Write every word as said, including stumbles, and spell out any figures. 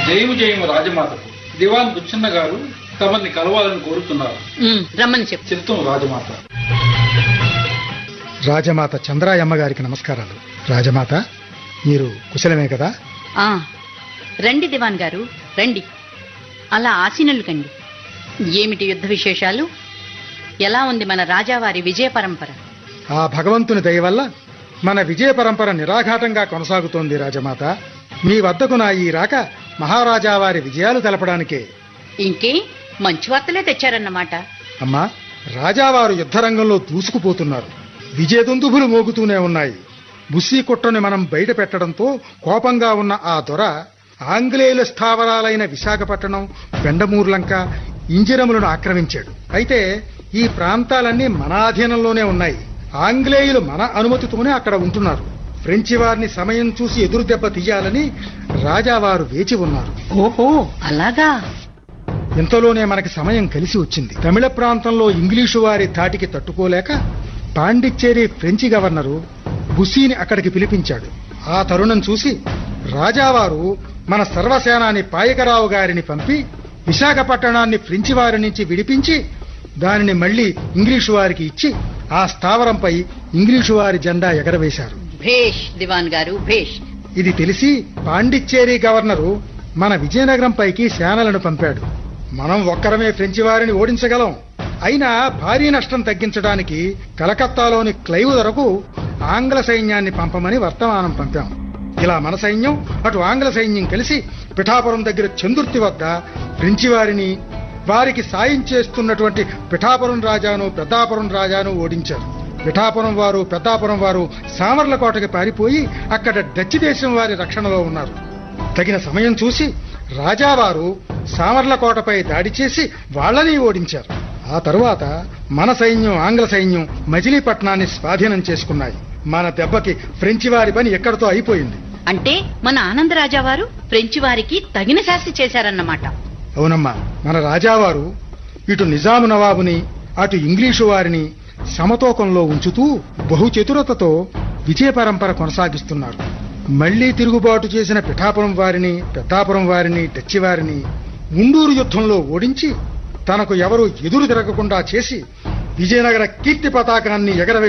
జయము జయము రాజమాతకు దివాన్ బుచ్చన్న గారు తమని కలవాలని కోరుతున్నారు. రమ్మని చెప్పు. చిత్తం రాజమాత. రాజమాత చంద్రాయమ్మ గారికి నమస్కారాలు. రాజమాత, మీరు కుశలమే కదా? ఆ రండి దివాన్ గారు, రండి. అలా ఆసీనులు కండి. ఏమిటి యుద్ధ విశేషాలు? ఎలా ఉంది మన రాజావారి విజయ పరంపర? ఆ భగవంతుని దయ వల్ల మన విజయ పరంపర నిరాఘాటంగా కొనసాగుతోంది రాజమాత. మీ వద్దకు నా ఈ రాక మహారాజా వారి విజయాలు తెలపడానికే. ఇంకే మంచి వార్తలే తెచ్చారన్నమాట. అమ్మా, రాజావారు యుద్ధరంగంలో దూసుకుపోతున్నారు. విజయదుందుభులు మోగుతూనే ఉన్నాయి. బుస్సీ కుట్రని మనం బయట పెట్టడంతో కోపంగా ఉన్న ఆ దొర ఆంగ్లేయుల స్థావరాలైన విశాఖపట్నం, బెండమూర్లంక, ఇంజిరములను ఆక్రమించాడు. అయితే ఈ ప్రాంతాలన్నీ మన అధీనంలోనే ఉన్నాయి. ఆంగ్లేయులు మన అనుమతితోనే అక్కడ ఉంటున్నారు. ఫ్రెంచి వారిని సమయం చూసి ఎదురు దెబ్బ తీయాలని రాజావారు వేచి ఉన్నారు. ఓహో, అలాగా? ఇంతలోనే మనకి సమయం కలిసి వచ్చింది. తమిళ ప్రాంతంలో ఇంగ్లీషు వారి ధాటికి తట్టుకోలేక పాండిచ్చేరి ఫ్రెంచి గవర్నరు బుస్సీని అక్కడికి పిలిపించాడు. ఆ తరుణం చూసి రాజావారు మన సర్వసేనాని పాయకరావు గారిని పంపి విశాఖపట్టణాన్ని ఫ్రెంచి వారి నుంచి విడిపించి దానిని మళ్లీ ఇంగ్లీషు వారికి ఇచ్చి ఆ స్థావరంపై ఇంగ్లీషు వారి జెండా ఎగరవేశారు. భేష్ దివాన్ గారు, భేష్. ఇది తెలిసి పాండిచ్చేరి గవర్నరు మన విజయనగరం పైకి సేనలను పంపాడు. మనం ఒక్కరమే ఫ్రెంచి వారిని ఓడించగలం. అయినా భారీ నష్టం తగ్గించడానికి కలకత్తాలోని క్లైవ్ వరకు ఆంగ్ల సైన్యాన్ని పంపమని వర్తమానం పంపాం. ఇలా మన సైన్యం అటు ఆంగ్ల సైన్యం కలిసి పిఠాపురం దగ్గర చందుర్తి వద్ద ఫ్రెంచి వారిని, వారికి సాయం చేస్తున్నటువంటి పిఠాపురం రాజాను, పెద్దాపురం రాజాను ఓడించారు. పిఠాపురం వారు, పెద్దాపురం వారు సామర్లకోటకి పారిపోయి అక్కడ డచ్ దేశం వారి రక్షణలో ఉన్నారు. తగిన సమయం చూసి రాజావారు సామర్లకోటపై దాడి చేసి వాళ్లని ఓడించారు. ఆ తరువాత మన సైన్యం, ఆంగ్ల సైన్యం మజిలీపట్నాన్ని స్వాధీనం చేసుకున్నాయి. మన దెబ్బకి ఫ్రెంచి వారి పని ఎక్కడితో అయిపోయింది. అంటే మన ఆనందరాజావారు ఫ్రెంచి వారికి తగిన శాస్తి చేశారన్నమాట. అవునమ్మా, మన రాజావారు ఇటు నిజాము నవాబుని, అటు ఇంగ్లీషు వారిని సమతూకంలో ఉంచుతూ బహుచతురతతో విజయ పరంపర కొనసాగిస్తున్నారు. మళ్లీ తిరుగుబాటు చేసిన పిఠాపురం వారిని, పెద్దాపురం వారిని, డచ్చి వారిని ముండూరు యుద్ధంలో ఓడించి తనకు ఎవరూ ఎదురు తిరగకుండా చేసి విజయనగర కీర్తి పతాకాన్ని ఎగరవేసి